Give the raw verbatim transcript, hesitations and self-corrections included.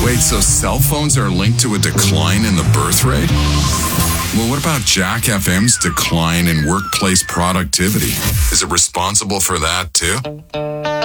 Wait, so cell phones are linked to a decline in the birth rate? Well, what about Jack F M's decline in workplace productivity? Is it responsible for that too?